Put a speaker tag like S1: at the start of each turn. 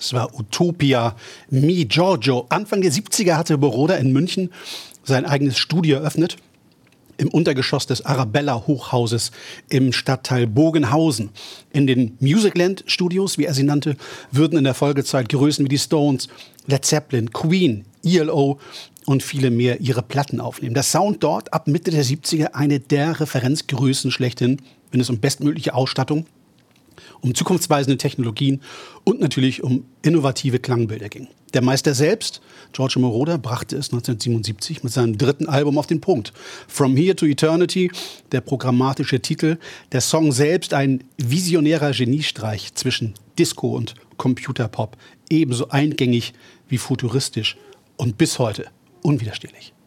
S1: Das war Utopia, Mi Giorgio. Anfang der 70er hatte Moroder in München sein eigenes Studio eröffnet. Im Untergeschoss des Arabella-Hochhauses im Stadtteil Bogenhausen. In den Musicland-Studios, wie er sie nannte, würden in der Folgezeit Größen wie die Stones, Led Zeppelin, Queen, ELO und viele mehr ihre Platten aufnehmen. Der Sound dort ab Mitte der 70er eine der Referenzgrößen schlechthin, wenn es um bestmögliche Ausstattung, um zukunftsweisende Technologien und natürlich um innovative Klangbilder ging. Der Meister selbst, Giorgio Moroder, brachte es 1977 mit seinem dritten Album auf den Punkt. From Here to Eternity, der programmatische Titel, der Song selbst ein visionärer Geniestreich zwischen Disco und Computerpop, ebenso eingängig wie futuristisch und bis heute unwiderstehlich.